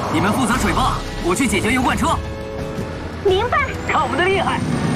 你们负责水坝，我去解决油罐车。 明白。 看我们的厉害！